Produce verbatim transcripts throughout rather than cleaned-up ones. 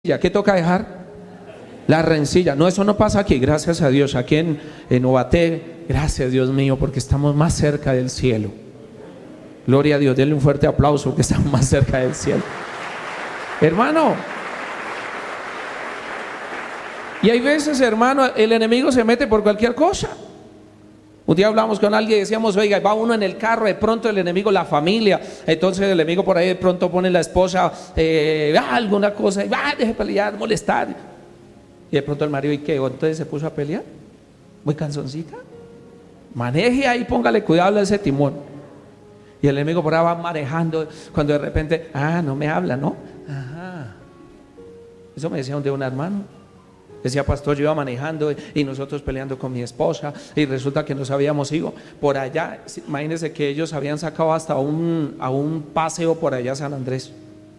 ¿Qué toca dejar? La rencilla. No, eso no pasa aquí, gracias a Dios. Aquí en, en Ovaté, gracias Dios mío, porque estamos más cerca del cielo. Gloria a Dios, denle un fuerte aplauso que estamos más cerca del cielo. Hermano, y hay veces, hermano, el enemigo se mete por cualquier cosa. Un día hablamos con alguien y decíamos, oiga, va uno en el carro, de pronto el enemigo, la familia, entonces el enemigo por ahí de pronto pone la esposa eh, ah, alguna cosa, y va, deje pelear, molestar, y de pronto el marido, ¿y qué? Entonces se puso a pelear, muy canzoncita, maneje ahí, póngale cuidado a ese timón, y el enemigo por ahí va manejando, cuando de repente, ah, no me habla, ¿no? Ajá. Eso me decía un día un hermano. Decía, pastor, yo iba manejando y nosotros peleando con mi esposa y resulta que nos habíamos ido por allá. Imagínense que ellos habían sacado hasta un, a un paseo por allá a San Andrés.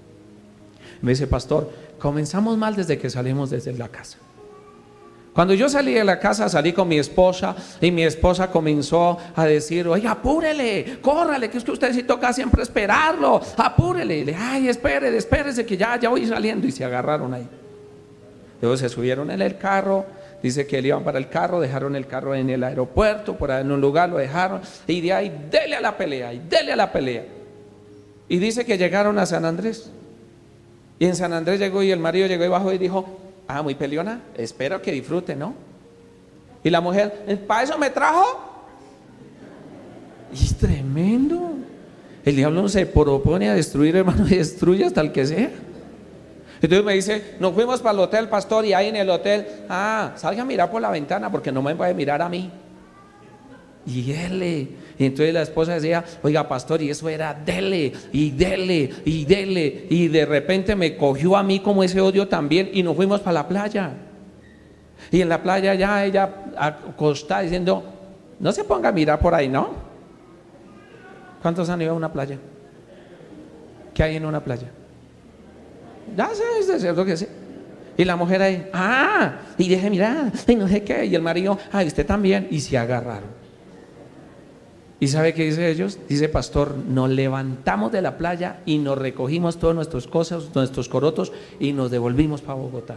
Me dice, pastor, comenzamos mal desde que salimos desde la casa. Cuando yo salí de la casa, salí con mi esposa y mi esposa comenzó a decir, oiga, apúrele, córrale, que es que usted sí toca siempre esperarlo, apúrele. Y le dije, ay, espere, espérese que ya, ya voy saliendo, y se agarraron ahí. Luego se subieron en el carro, dice que él iban para el carro, dejaron el carro en el aeropuerto, por ahí en un lugar lo dejaron, y de ahí dele a la pelea, y dele a la pelea. Y dice que llegaron a San Andrés, y en San Andrés llegó y el marido llegó y bajó y dijo, ah, muy peleona, espero que disfrute, ¿no? Y la mujer, ¿para eso me trajo? Y es tremendo. El diablo no se propone a destruir, hermano, y destruye hasta el que sea. Entonces me dice, nos fuimos para el hotel, pastor, y ahí en el hotel, ah, salga a mirar por la ventana porque no me puede mirar a mí. Y dele. Y entonces la esposa decía, oiga, pastor, y eso era dele, y dele, y dele. Y de repente me cogió a mí como ese odio también, y nos fuimos para la playa. Y en la playa ya ella acostada diciendo, no se ponga a mirar por ahí, ¿no? ¿Cuántos han ido a una playa? ¿Qué hay en una playa? Ya sabes, es cierto que sí. Y la mujer ahí, ah, y deje mirar, y no sé qué. Y el marido, ah, usted también. Y se agarraron. ¿Y sabe qué dice ellos? Dice, pastor, nos levantamos de la playa y nos recogimos todas nuestras cosas, nuestros corotos, y nos devolvimos para Bogotá.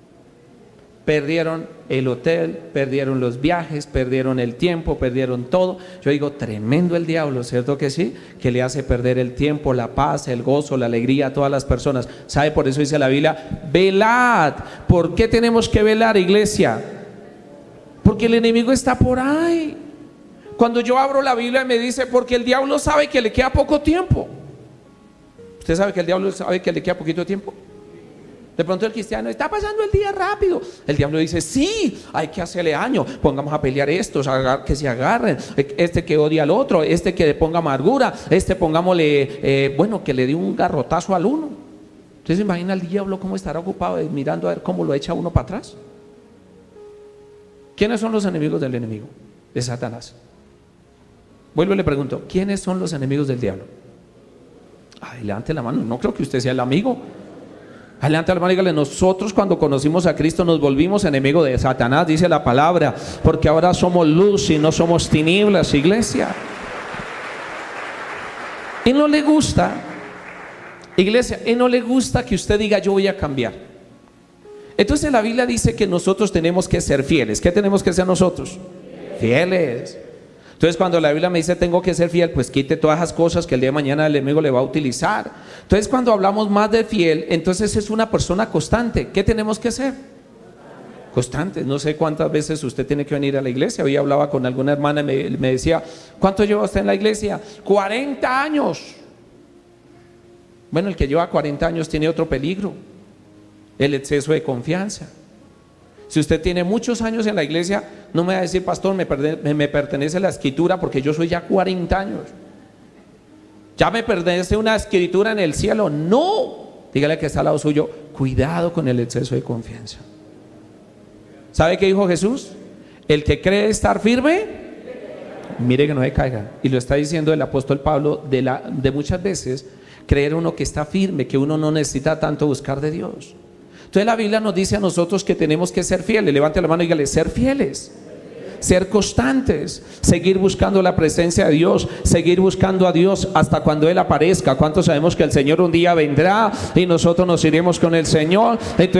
Perdieron el hotel, perdieron los viajes, perdieron el tiempo, perdieron todo. Yo digo, tremendo el diablo, ¿cierto que sí? Que le hace perder el tiempo, la paz, el gozo, la alegría a todas las personas. ¿Sabe? Por eso dice la Biblia, velad. ¿Por qué tenemos que velar, iglesia? Porque el enemigo está por ahí. Cuando yo abro la Biblia me dice, porque el diablo sabe que le queda poco tiempo. ¿Usted sabe que el diablo sabe que le queda poquito tiempo? De pronto el cristiano, está pasando el día rápido. El diablo dice, sí, hay que hacerle daño, pongamos a pelear estos, que se agarren, este que odia al otro, este que le ponga amargura, este pongámosle, eh, bueno, que le dé un garrotazo al uno. Entonces imagina el diablo cómo estará ocupado mirando a ver cómo lo echa uno para atrás. ¿Quiénes son los enemigos del enemigo? De Satanás. Vuelvo y le pregunto, ¿quiénes son los enemigos del diablo? Ay, levante la mano, no creo que usted sea el amigo. Adelante, hermano, dígale, nosotros cuando conocimos a Cristo nos volvimos enemigos de Satanás, dice la palabra, porque ahora somos luz y no somos tinieblas, iglesia. Y no le gusta, iglesia, y no le gusta que usted diga, yo voy a cambiar. Entonces la Biblia dice que nosotros tenemos que ser fieles. ¿Qué tenemos que ser nosotros? Fieles. Entonces cuando la Biblia me dice tengo que ser fiel, pues quite todas esas cosas que el día de mañana el enemigo le va a utilizar. Entonces cuando hablamos más de fiel, entonces es una persona constante. ¿Qué tenemos que ser? Constantes. No sé cuántas veces usted tiene que venir a la iglesia. Hoy hablaba con alguna hermana y me, me decía, ¿cuánto lleva usted en la iglesia? cuarenta años. Bueno, el que lleva cuarenta años tiene otro peligro, el exceso de confianza. Si usted tiene muchos años en la iglesia, no me va a decir, pastor, me, me, me pertenece la escritura porque yo soy ya cuarenta años. Ya me pertenece una escritura en el cielo. No, dígale que está al lado suyo, cuidado con el exceso de confianza. ¿Sabe qué dijo Jesús? El que cree estar firme, mire que no se caiga. Y lo está diciendo el apóstol Pablo de, la, de muchas veces, creer uno que está firme, que uno no necesita tanto buscar de Dios. Entonces la Biblia nos dice a nosotros que tenemos que ser fieles. Levante la mano y dígale, ser fieles. ser constantes, seguir buscando la presencia de Dios, seguir buscando a Dios hasta cuando Él aparezca. ¿Cuántos sabemos que el Señor un día vendrá y nosotros nos iremos con el Señor? Entonces